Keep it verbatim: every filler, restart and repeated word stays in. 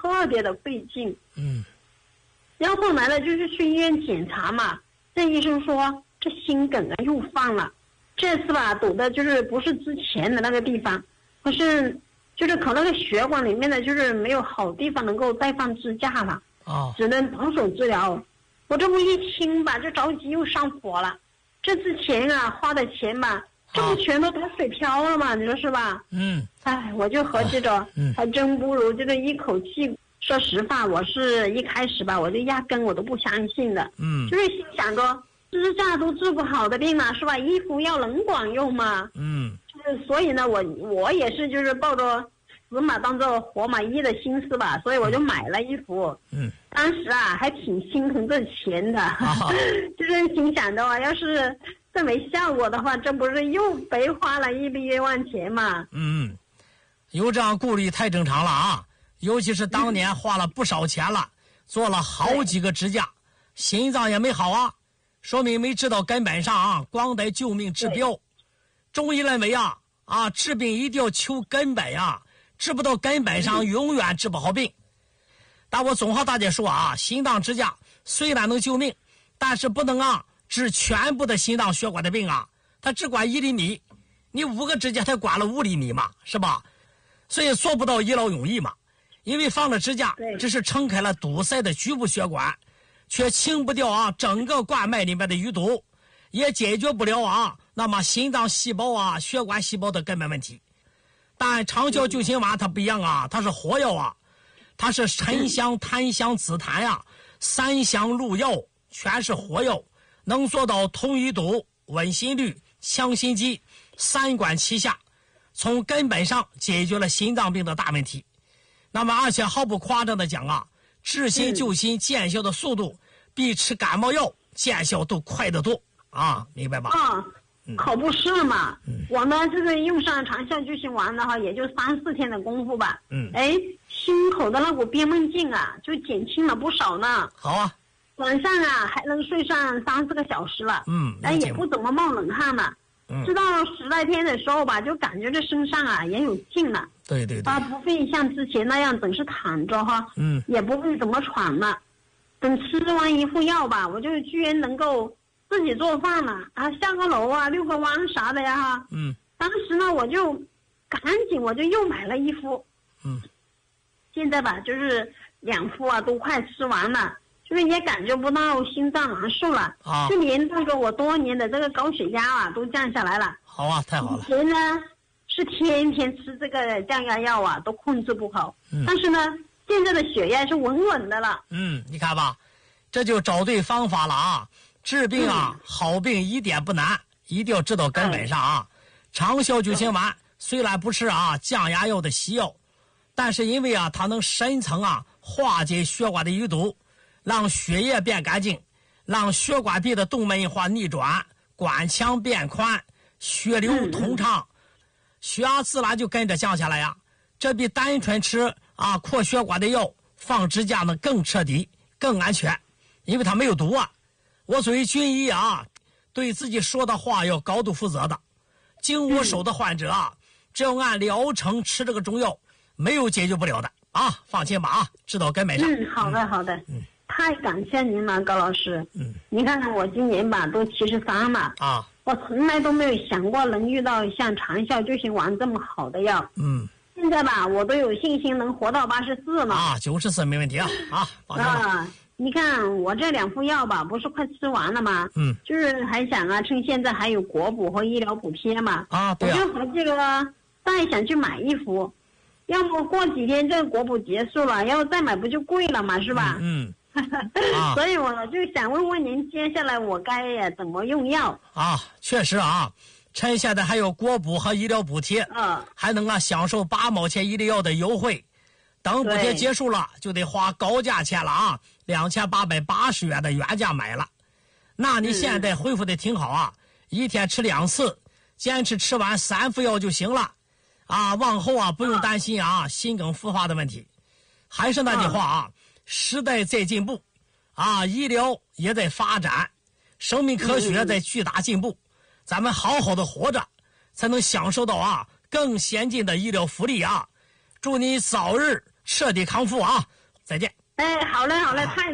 特别的费劲。 嗯。 然后后来呢，就是去医院检查嘛，这医生说这心梗啊又犯了，这次吧堵的就是不是之前的那个地方，可是就是可能那个血管里面的就是没有好地方能够再放支架了， 哦， 只能保守治疗。我这不一听吧，就着急又上火了。这之前啊花的钱吧，这不全都打水漂了吗？你说是吧？ 嗯。 哎，我就合计着，嗯，还真不如这个一口气。说实话，我是一开始吧，我就压根我都不相信的， 嗯， 就是心想着支架都治不好的病嘛，是吧？医服药能管用吗？ 嗯， 就是所以呢，我我也是就是抱着死马当做活马医的心思吧，所以我就买了衣服。 嗯， 当时啊还挺心疼这钱的，啊、就是心想着啊，要是这没效果的话，这不是又白花了一笔冤枉钱嘛？ 嗯，有这样顾虑太正常了啊。尤其是当年花了不少钱了，做了好几个支架，心脏也没好啊，说明没治到根本上啊，光得救命治标。中医认为啊啊，治病一定要求根本呀、啊，治不到根本上永远治不好病。但我总和大家说啊，心脏支架虽然能救命，但是不能啊治全部的心脏血管的病啊，它只管一厘米，你五个支架它管了五厘米嘛，是吧？所以做不到一劳永逸嘛。因为放了支架只是撑开了堵塞的局部血管，却清不掉啊整个冠脉里面的淤堵，也解决不了啊那么心脏细胞啊血管细胞的根本问题。但长效救心丸它不一样啊，它是活药啊，它是沉香、檀香、紫檀呀、啊、三香入药，全是活药，能做到通淤堵、稳心率、强心肌，三管齐下，从根本上解决了心脏病的大问题。那么而且毫不夸张的讲啊，治心救心见效的速度比吃感冒药见效都快得多啊，明白吧？ 啊，可不是嘛。嗯、我呢这个用上长效救心丸的话，也就三四天的功夫吧。嗯。哎，心口的那股憋闷劲啊，就减轻了不少呢。 好啊。 晚上啊还能睡上三四个小时了。嗯。哎，也不怎么冒冷汗了。嗯。直到十来天的时候吧，就感觉这身上啊也有劲了。 对对对， 啊，不会像之前那样总是躺着哈，嗯，也不会怎么喘了。等吃完一副药吧，我就居然能够自己做饭了啊，下个楼啊，遛个弯啥的呀哈。嗯，当时呢，我就赶紧我就又买了一副。嗯，现在吧，就是两副啊都快吃完了，就是也感觉不到心脏难受了啊，就连那个我多年的这个高血压啊都降下来了。 好啊，太好了。 以前呢是天天吃这个降压药啊，都控制不好。嗯，但是呢，现在的血压是稳稳的了。 嗯，你看吧，这就找对方法了啊！治病啊，嗯、好病一点不难，一定要治到根本上啊。嗯、长效救心丸虽然不是啊降压药的西药，但是因为啊它能深层啊化解血管的淤堵，让血液变干净，让血管壁的动脉化逆转，管腔变宽，血流通畅。嗯血压自然就跟着降下来呀，这比单纯吃啊扩血管的药放支架呢更彻底、更安全，因为它没有毒啊。我作为军医啊，对自己说的话要高度负责的。经我手的患者啊，只要按疗程吃这个中药，没有解决不了的啊，放心吧啊，治到根本上。 嗯，好的好的，嗯，太感谢您了，高老师。嗯，你看看我今年吧都七十三了啊。我从来都没有想过能遇到像长效救心丸这么好的药。嗯，现在吧，我都有信心能活到八十四了。 啊，九十四没问题啊！啊， 啊，你看我这两副药吧，不是快吃完了吗？嗯，就是还想啊，趁现在还有国补和医疗补贴嘛。啊，对啊。我就和这个再想去买一副，要么过几天这个国补结束了，要再买不就贵了嘛，是吧？嗯。嗯啊、所以我就想问问您，接下来我该怎么用药啊？确实啊，趁现在还有国补和医疗补贴，嗯，还能啊享受八毛钱一粒药的优惠。等补贴结束了，就得花高价钱了啊，两千八百八十元的原价买了。那你现在恢复的挺好啊，嗯、一天吃两次，坚持吃完三副药就行了，啊，往后啊不用担心啊、嗯、心梗复发的问题。还是那句话啊。嗯时代在进步，啊，医疗也在发展，生命科学在巨大进步，嗯、咱们好好的活着，才能享受到啊更先进的医疗福利啊！祝你早日彻底康复啊！再见。 哎，好嘞，好嘞，太。